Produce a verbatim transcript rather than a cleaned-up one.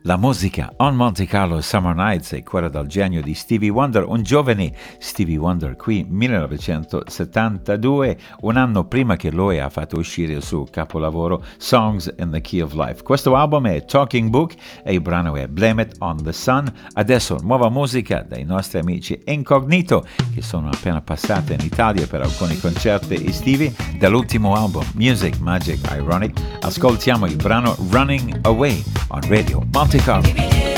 La musica on Monte Carlo Summer Nights è quella del genio di Stevie Wonder, un giovane Stevie Wonder qui millenovecentosettantadue, un anno prima che lui ha fatto uscire il suo capolavoro Songs in the Key of Life. Questo album è Talking Book e il brano è Blame It on the Sun. Adesso nuova musica dai nostri amici Incognito, che sono appena passati in Italia per alcuni concerti estivi. Dall'ultimo album Music Magic Ironic ascoltiamo il brano Running Away on Radio Monte Carlo.